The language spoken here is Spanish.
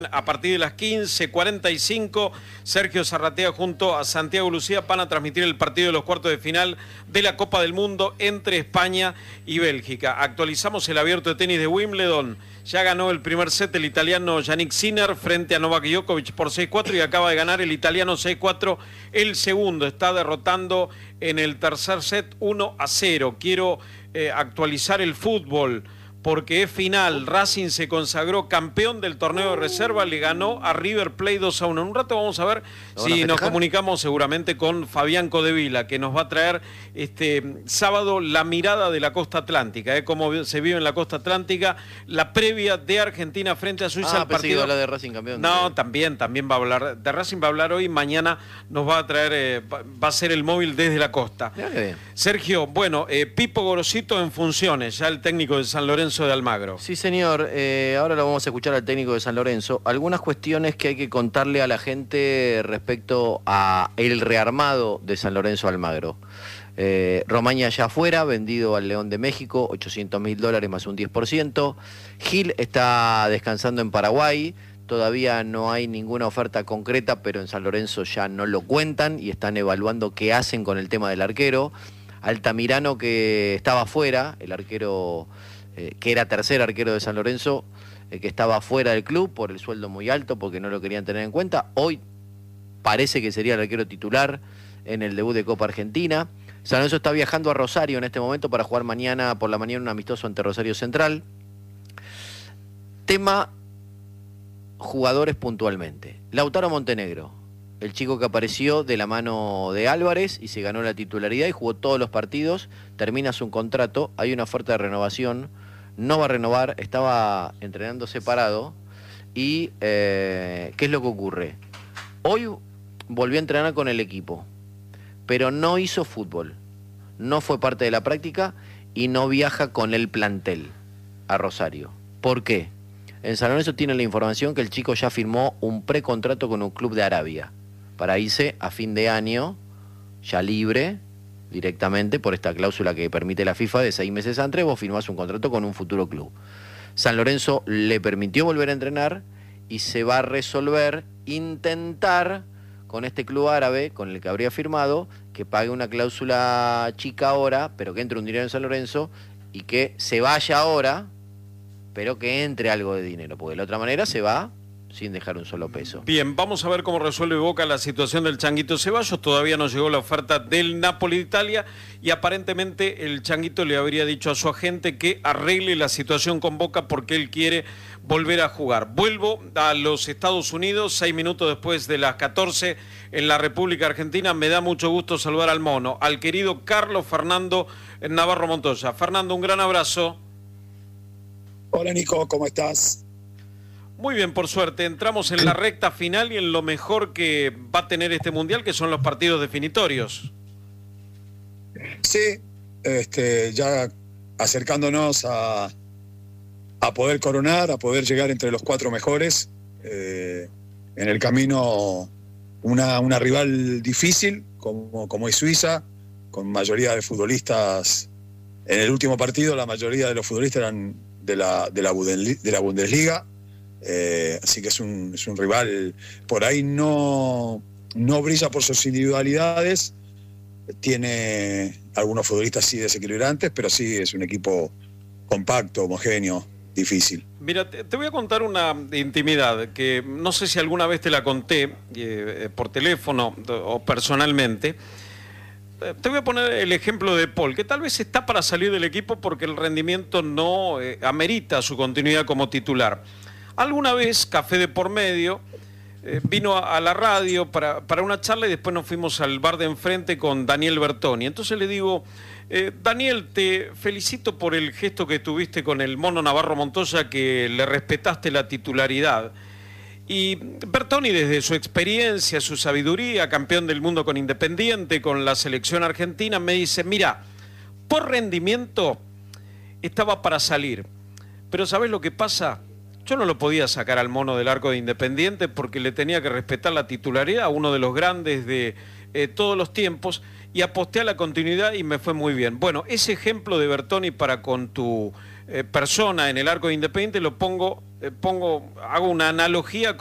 A partir de las 15:45, Sergio Zarratea junto a Santiago Lucía van a transmitir el partido de los cuartos de final de la Copa del Mundo entre España y Bélgica. Actualizamos el abierto de tenis de Wimbledon. Ya ganó el primer set el italiano Yannick Sinner frente a Novak Djokovic por 6-4 y acaba de ganar el italiano 6-4 el segundo. Está derrotando en el tercer set 1-0. Quiero actualizar el fútbol, porque es final. Racing se consagró campeón del torneo de reserva, le ganó a River Plate 2-1. En un rato vamos a ver si nos comunicamos seguramente con Fabián Codevila, que nos va a traer este sábado la mirada de la costa atlántica, cómo se vive en la costa atlántica, la previa de Argentina frente a Suiza. El partido de Racing campeón. No, también va a hablar de Racing, va a hablar hoy, mañana nos va a traer, va a ser el móvil desde la costa. Sergio, bueno, Pipo Gorosito en funciones, ya el técnico de San Lorenzo de Almagro. Sí, señor. Ahora lo vamos a escuchar al técnico de San Lorenzo. Algunas cuestiones que hay que contarle a la gente respecto a el rearmado de San Lorenzo Almagro. Romaña ya afuera, vendido al León de México, $800.000 más un 10%. Gil está descansando en Paraguay. Todavía no hay ninguna oferta concreta, pero en San Lorenzo ya no lo cuentan y están evaluando qué hacen con el tema del arquero. Altamirano, que estaba afuera, el arquero que era tercer arquero de San Lorenzo, que estaba fuera del club por el sueldo muy alto, porque no lo querían tener en cuenta. Hoy parece que sería el arquero titular en el debut de Copa Argentina. San Lorenzo está viajando a Rosario en este momento para jugar mañana por la mañana un amistoso ante Rosario Central. Tema jugadores puntualmente. Lautaro Montenegro, el chico que apareció de la mano de Álvarez y se ganó la titularidad y jugó todos los partidos, termina su contrato, hay una oferta de renovación, no va a renovar, estaba entrenando separado y ¿qué es lo que ocurre? Hoy volvió a entrenar con el equipo, pero no hizo fútbol, no fue parte de la práctica y no viaja con el plantel a Rosario. ¿Por qué? En San Lorenzo tienen la información que el chico ya firmó un precontrato con un club de Arabia para irse a fin de año, ya libre, directamente, por esta cláusula que permite la FIFA de 6 meses antes, vos firmás un contrato con un futuro club. San Lorenzo le permitió volver a entrenar y se va a resolver, intentar, con este club árabe, con el que habría firmado, que pague una cláusula chica ahora, pero que entre un dinero en San Lorenzo, y que se vaya ahora, pero que entre algo de dinero, porque de la otra manera se va sin dejar un solo peso. Bien, vamos a ver cómo resuelve Boca la situación del Changuito Ceballos. Todavía no llegó la oferta del Napoli de Italia y aparentemente el Changuito le habría dicho a su agente que arregle la situación con Boca porque él quiere volver a jugar. Vuelvo a los Estados Unidos, 6 minutos después de las 14 en la República Argentina. Me da mucho gusto saludar al mono, al querido Carlos Fernando Navarro Montoya. Fernando, un gran abrazo. Hola Nico, ¿cómo estás? Muy bien, por suerte. Entramos en la recta final y en lo mejor que va a tener este Mundial, que son los partidos definitorios. Sí, ya acercándonos a poder coronar, a poder llegar entre los 4 mejores. En el camino una rival difícil, como es Suiza, con mayoría de futbolistas. En el último partido la mayoría de los futbolistas eran de la Bundesliga. Así que es un rival, por ahí no brilla por sus individualidades, tiene algunos futbolistas sí desequilibrantes, pero sí es un equipo compacto, homogéneo, difícil. Mira, te voy a contar una intimidad que no sé si alguna vez te la conté por teléfono o personalmente. Te voy a poner el ejemplo de Paul, que tal vez está para salir del equipo porque el rendimiento no amerita su continuidad como titular. Alguna vez, café de por medio, vino a la radio para una charla y después nos fuimos al bar de enfrente con Daniel Bertoni. Entonces le digo, Daniel, te felicito por el gesto que tuviste con el mono Navarro Montoya, que le respetaste la titularidad. Y Bertoni, desde su experiencia, su sabiduría, campeón del mundo con Independiente, con la selección argentina, me dice, mira, por rendimiento estaba para salir, pero ¿sabés lo que pasa? Yo no lo podía sacar al mono del arco de Independiente porque le tenía que respetar la titularidad, uno de los grandes de todos los tiempos, y aposté a la continuidad y me fue muy bien. Bueno, ese ejemplo de Bertoni para con tu persona en el arco de Independiente lo pongo, hago una analogía